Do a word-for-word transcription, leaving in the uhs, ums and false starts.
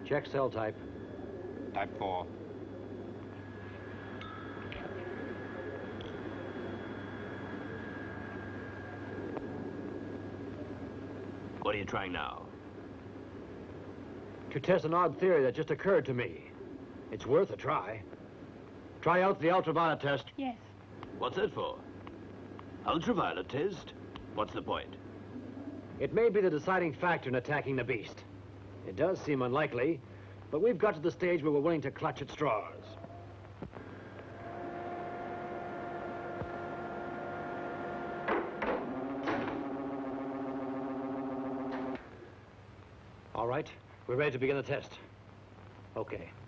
Check cell type. Type four. What are you trying now? To test an odd theory that just occurred to me. It's worth a try. Try out the ultraviolet test. Yes. What's that for? Ultraviolet test? What's the point? It may be the deciding factor in attacking the beast. It does seem unlikely, but we've got to the stage where we're willing to clutch at straws. All right, we're ready to begin the test. Okay.